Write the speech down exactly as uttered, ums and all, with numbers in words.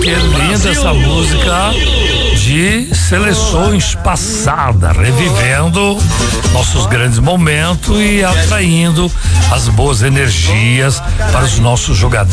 que linda essa música de seleções passadas, revivendo nossos grandes momentos e atraindo as boas energias para os nossos jogadores.